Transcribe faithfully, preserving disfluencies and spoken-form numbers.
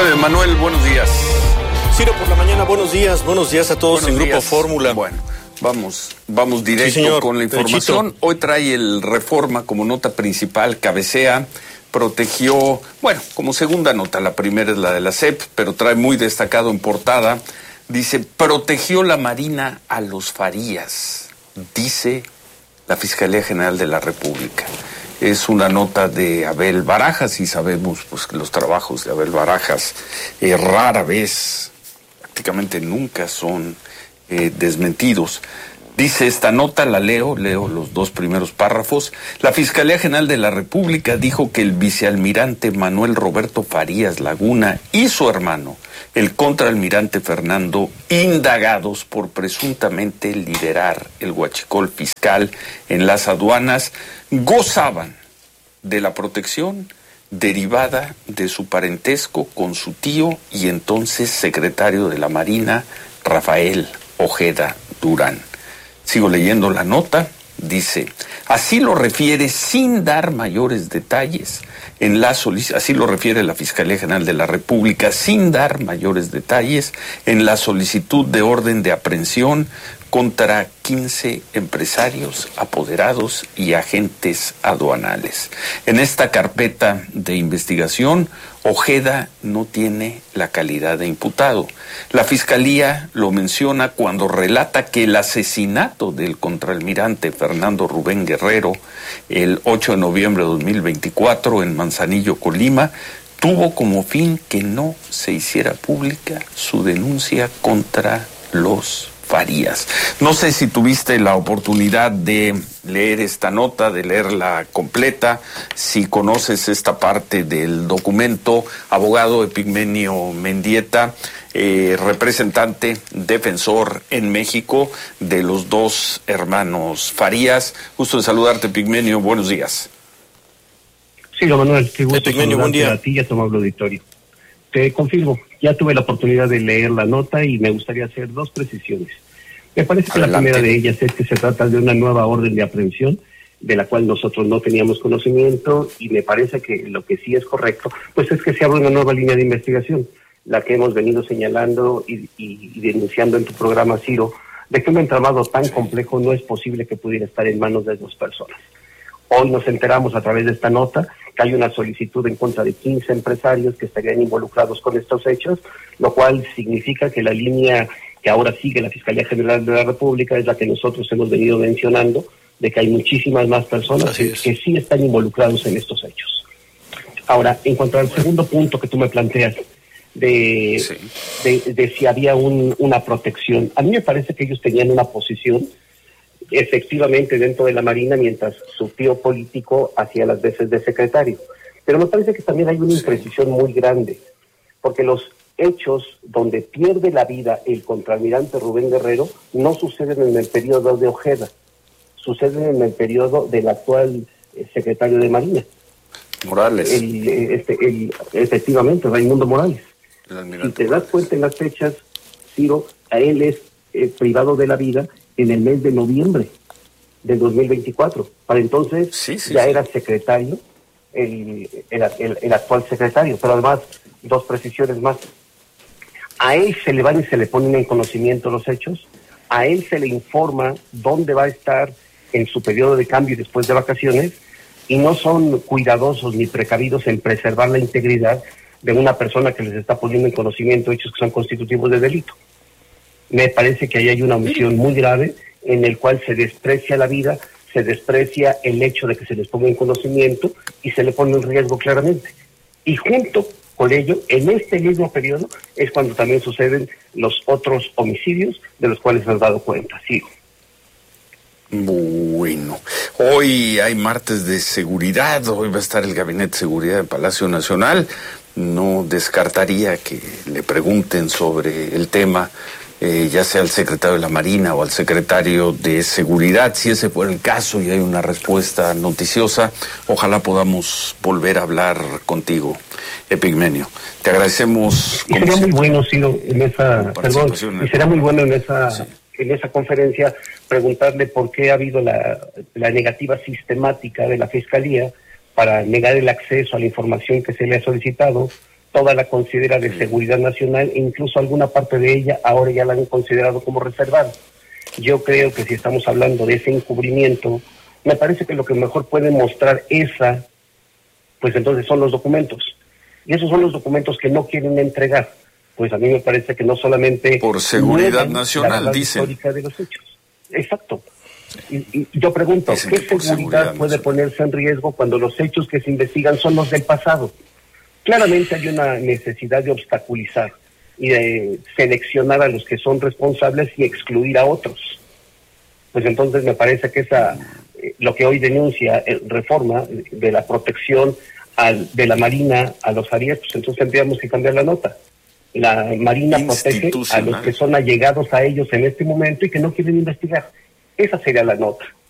nueve, Manuel, buenos días. Ciro, por la mañana, buenos días, buenos días a todos buenos en días. Grupo Fórmula. Bueno, vamos, vamos directo sí, señor, con la información. Derechito. Hoy trae el Reforma como nota principal, cabecea, protegió, bueno, como segunda nota, la primera es la de la C E P, pero trae muy destacado en portada, dice, protegió la Marina a los Farías, dice la Fiscalía General de la República. Es una nota de Abel Barajas y sabemos pues que los trabajos de Abel Barajas eh, rara vez, prácticamente nunca son eh, desmentidos. Dice esta nota, la leo, leo los dos primeros párrafos. La Fiscalía General de la República dijo que el vicealmirante Manuel Roberto Farías Laguna y su hermano, el contraalmirante Fernando, indagados por presuntamente liderar el huachicol fiscal en las aduanas, gozaban de la protección derivada de su parentesco con su tío y entonces secretario de la Marina, Rafael Ojeda Durán. Sigo leyendo la nota, dice, así lo refiere sin dar mayores detalles, en la solic- así lo refiere la Fiscalía General de la República, sin dar mayores detalles, en la solicitud de orden de aprehensión contra quince empresarios, apoderados y agentes aduanales. En esta carpeta de investigación, Ojeda no tiene la calidad de imputado. La Fiscalía lo menciona cuando relata que el asesinato del contraalmirante Fernando Rubén Guerrero el ocho de noviembre de dos mil veinticuatro en Manzanillo, Colima, tuvo como fin que no se hiciera pública su denuncia contra los Farías. No sé si tuviste la oportunidad de leer esta nota, de leerla completa, si conoces esta parte del documento. Abogado Epigmenio Mendieta, eh, representante, defensor en México de los dos hermanos Farías. Gusto de saludarte, Epigmenio, buenos días. Sí, Manuel, qué gusto Epigmenio, buen día. A ti y a tu amable auditorio. Te confirmo, ya tuve la oportunidad de leer la nota y me gustaría hacer dos precisiones. Me parece que Adelante. La primera de ellas es que se trata de una nueva orden de aprehensión, de la cual nosotros no teníamos conocimiento, y me parece que lo que sí es correcto, pues es que se abre una nueva línea de investigación, la que hemos venido señalando y, y, y denunciando en tu programa, Ciro, de que un entramado tan complejo no es posible que pudiera estar en manos de dos personas. Hoy nos enteramos a través de esta nota que hay una solicitud en contra de quince empresarios que estarían involucrados con estos hechos, lo cual significa que la línea que ahora sigue la Fiscalía General de la República es la que nosotros hemos venido mencionando, de que hay muchísimas más personas que, que sí están involucrados en estos hechos. Ahora, en cuanto al segundo punto que tú me planteas, de, sí. de, de si había un, una protección, a mí me parece que ellos tenían una posición efectivamente dentro de la Marina, mientras su tío político hacía las veces de secretario. Pero me parece que también hay una imprecisión muy grande, porque los hechos donde pierde la vida el contraalmirante Rubén Guerrero no suceden en el periodo de Ojeda, suceden en el periodo del actual eh, secretario de Marina. Morales. El, este, el, efectivamente, Raimundo Morales. Si te das cuenta en las fechas, Ciro, a él es eh, privado de la vida en el mes de noviembre del dos mil veinticuatro. Para entonces sí, sí, ya sí. era secretario, el, el, el, el actual secretario. Pero además, dos precisiones más. A él se le van y se le ponen en conocimiento los hechos, a él se le informa dónde va a estar en su periodo de cambio y después de vacaciones, y no son cuidadosos ni precavidos en preservar la integridad de una persona que les está poniendo en conocimiento hechos que son constitutivos de delito. Me parece que ahí hay una omisión muy grave en el cual se desprecia la vida, se desprecia el hecho de que se les ponga en conocimiento y se le pone en riesgo claramente. Y junto con ello, en este mismo periodo es cuando también suceden los otros homicidios de los cuales nos has dado cuenta. Sigo. Bueno, hoy hay martes de seguridad, hoy va a estar el Gabinete de Seguridad del Palacio Nacional. No descartaría que le pregunten sobre el tema, eh, ya sea al secretario de la Marina o al secretario de Seguridad. Si ese fuera el caso y hay una respuesta noticiosa, ojalá podamos volver a hablar contigo, Epigmenio. Te agradecemos. Y sería muy bueno, Ciro, en esa, perdón, y será muy bueno en esa, sí. en esa conferencia preguntarle por qué ha habido la, la negativa sistemática de la Fiscalía para negar el acceso a la información que se le ha solicitado toda la considera de seguridad nacional e incluso alguna parte de ella ahora ya la han considerado como reservada. Yo creo que si estamos hablando de ese encubrimiento, me parece que lo que mejor puede mostrar esa, pues entonces son los documentos. Y esos son los documentos que no quieren entregar. Pues a mí me parece que no solamente... Por seguridad nacional, dicen. Histórica de los hechos. Exacto. Y, y yo pregunto, dicen ¿qué seguridad, seguridad puede nacional. ponerse en riesgo cuando los hechos que se investigan son los del pasado? Claramente hay una necesidad de obstaculizar y de seleccionar a los que son responsables y excluir a otros. Pues entonces me parece que esa eh, lo que hoy denuncia eh, Reforma de la protección al, de la Marina a los Arias, pues entonces tendríamos que cambiar la nota. La Marina protege a los que son allegados a ellos en este momento y que no quieren investigar. Esa sería la nota.